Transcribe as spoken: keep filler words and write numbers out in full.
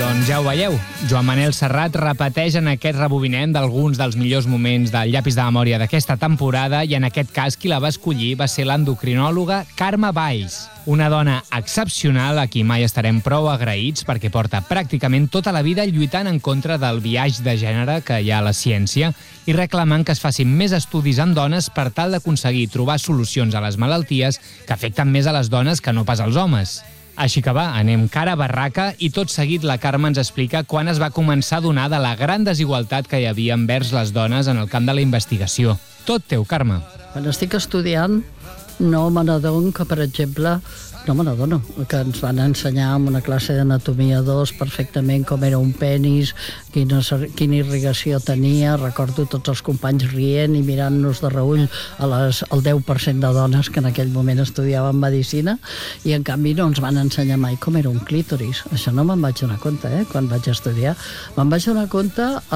Doncs ja ho veieu, Joan Manel Serrat repeteix en aquest rebobinem d'alguns dels millors moments del llapis de memòria d'aquesta temporada i en aquest cas qui la va escollir va ser l'endocrinòloga Carme Valls, una dona excepcional a qui mai estarem prou agraïts perquè porta pràcticament tota la vida lluitant en contra del biaix de gènere que hi ha a la ciència i reclamant que es facin més estudis en dones per tal d'aconseguir trobar solucions a les malalties que afecten més a les dones que no pas als homes. Així que va, anem cara a barraca i tot seguit la Carme ens explica quan es va començar a donar de la gran desigualtat que hi havia envers les dones en el camp de la investigació. Tot teu, Carme. Quan estic estudiant no me n'adono que, per exemple, no me n'adono, que ens van ensenyar en una classe d'anatomia dos perfectament com era un penis, quina, quina irrigació tenia. Recordo tots els companys rient i mirant-nos de reull a les, al deu per cent de dones que en aquell moment estudiaven medicina i en canvi no ens van ensenyar mai com era un clítoris. Això no me'n vaig donar compte, eh, quan vaig estudiar. Me'n vaig donar compte